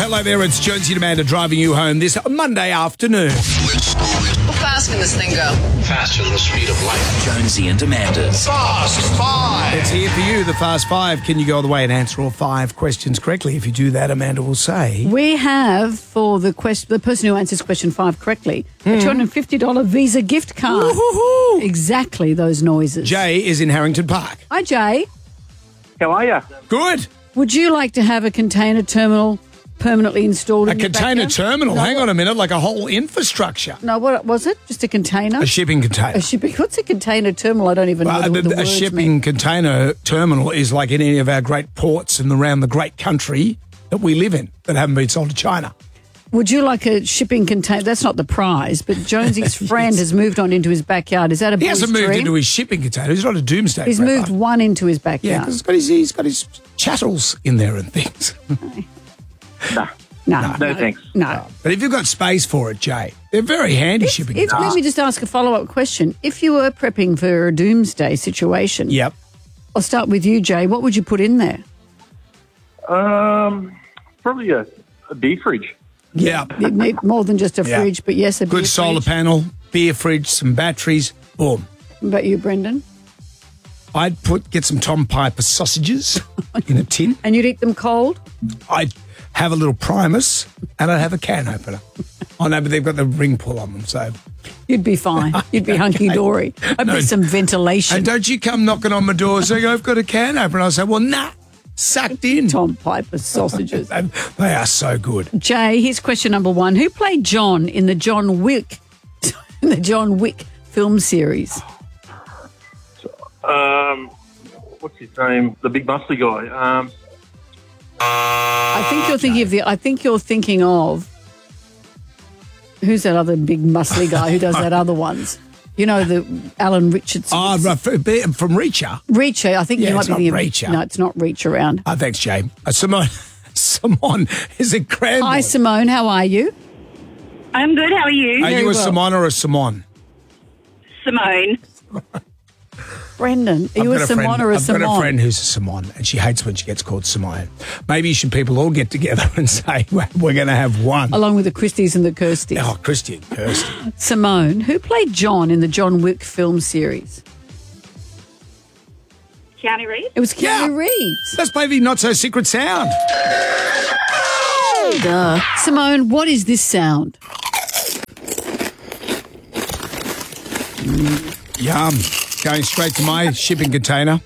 Hello there, it's Jonesy and Amanda driving you home this Monday afternoon. How fast can this thing go? Faster than the speed of light. Jonesy and Amanda's Fast Five. It's here for you, the Fast Five. Can you go all the way and answer all 5 questions correctly? If you do that, Amanda will say... We have, for the person who answers question 5 correctly, a $250 Visa gift card. Woo-hoo-hoo. Exactly those noises. Jay is in Harrington Park. Hi, Jay. How are you? Good. Would you like to have a container terminal permanently installed in your container backyard? terminal? No, Hang on a minute, like a whole infrastructure. No, what was it? Just a container? A shipping container. What's a container terminal? I don't even know what the A words shipping mean. container terminal is like in any of our great ports and around the great country that we live in that haven't been sold to China. Would you like a shipping container? That's not the prize, but Jonesy's friend has moved on into his backyard. Is that a He boy's hasn't moved dream? into his shipping container. He's not a doomsday He's prepper. moved one into his Yeah, backyard. because he's got his chattels in there and things. No, thanks. No. But if you've got space for it, Jay, they're very handy shipping Let containers. me just ask a follow-up question. If you were prepping for a doomsday situation, Yep. I'll start with you, Jay. What would you put in there? Probably a beer fridge. Yeah. You need more than just a Yeah. fridge, but yes, a beer Good solar fridge. panel, beer fridge, some batteries, boom. What about you, Brendan? I'd get some Tom Piper sausages in a tin. And you'd eat them cold? I'd have a little Primus and I'd have a can opener. Oh, no, but they've got the ring pull on them, so... You'd be fine. You'd be hunky-dory. I'd No. be some ventilation. And don't you come knocking on my door saying, I've got a can opener. I'll say, well, nah, sucked in. Tom Piper sausages. They are so good. Jay, here's question number 1. Who played John in the John Wick film series? What's his name? The big muscly guy. I think you're thinking of who's that other big muscly guy who does that other ones? You know, the Alan Richardson. Oh, from Reacher. Reacher. I think Yeah, you might it's be not thinking Reacher. No, it's not Reach Around. Oh, thanks, Jay. Simone is a grand. Hi, Simone. How are you? I'm good. How are you? Are you Very a well. Simone or a Simone? Simone. Brendan, are you a Simone or a I've got a Simone? friend who's a Simone, and she hates when she gets called Simone. Maybe people all get together and say, well, we're going to have one. Along with the Christies and the Kirsties. Oh, Christy and Kirsty. Simone, who played John in the John Wick film series? Keanu Reeves. It was Keanu Reeves. Let's play the not-so-secret sound. Duh. Simone, what is this sound? Yum. Going straight to my shipping container.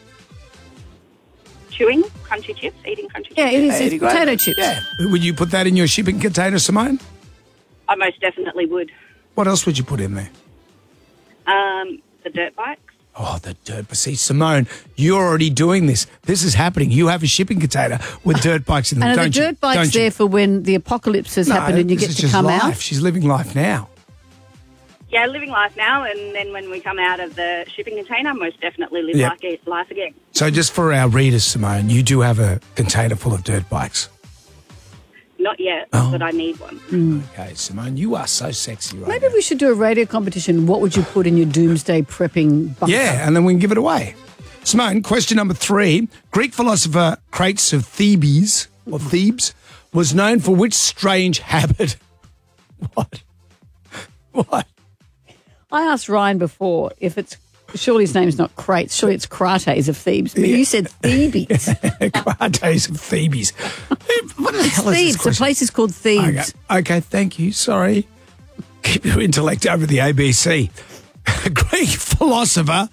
Chewing crunchy chips. Eating crunchy chips. Yeah, it is. It's potato chips. Yeah. Would you put that in your shipping container, Simone? I most definitely would. What else would you put in there? The dirt bikes. Oh, the dirt. But see, Simone, you're already doing this. This is happening. You have a shipping container with dirt bikes in them, And are don't the you? dirt bikes Don't you? there for when the apocalypse has happened and you this get is to just come life. out? She's living life now. Yeah, living life now, and then when we come out of the shipping container, most definitely live Yep. life again. So just for our readers, Simone, you do have a container full of dirt bikes. Not yet, Oh. but I need one. Okay, Simone, you are so sexy right Maybe now. we should do a radio competition. What would you put in your doomsday prepping bunker? Yeah, and then we can give it away. Simone, question number 3. Greek philosopher Crates of Thebes, or Thebes, was known for which strange habit? What? What? I asked Ryan before if it's surely his name's not Crates, surely it's Crates of Thebes, but you said Thebes. Crates of Thebes. What the hell is this Thebes. The question? place is called Thebes. Okay, thank you. Sorry. Keep your intellect over the ABC. Greek philosopher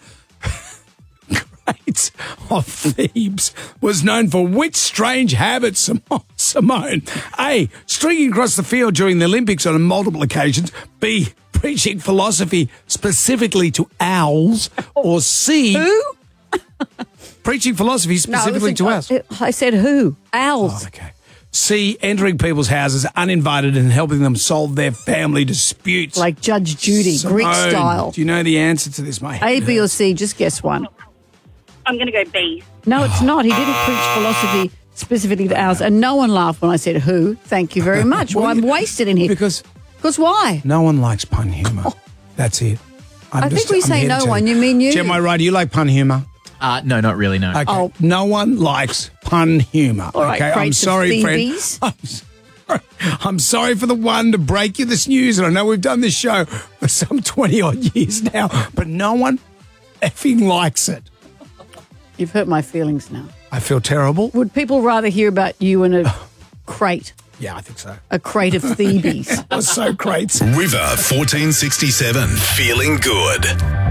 Crates of Thebes was known for which strange habit, Simone? A. Stringing across the field during the Olympics on multiple occasions. B. Preaching philosophy specifically to owls. Or C. Who? Preaching philosophy specifically to owls. I said who? Owls. Oh, okay. C, entering people's houses uninvited and helping them solve their family disputes. Like Judge Judy, Greek Simone, style. Do you know the answer to this, mate? A, B, or C? Just guess one. I'm going to go B. No, it's not. He didn't preach philosophy specifically to owls, and no one laughed when I said who. Thank you very much. Well, I'm wasted in here. Because why? no one likes pun humour. That's it. I think we say no one. You mean you? Am I right? Do you like pun humour? No, not really, no. Okay. Oh. No one likes pun humour. All right, okay, I'm Crates of sorry, friend. Thebes. I'm sorry for the one to break you this news, and I know we've done this show for some 20-odd years now, but no one effing likes it. You've hurt my feelings now. I feel terrible. Would people rather hear about you in a crate? Yeah, I think so. A crate of Thebes. It was so great. River 1467. Feeling good.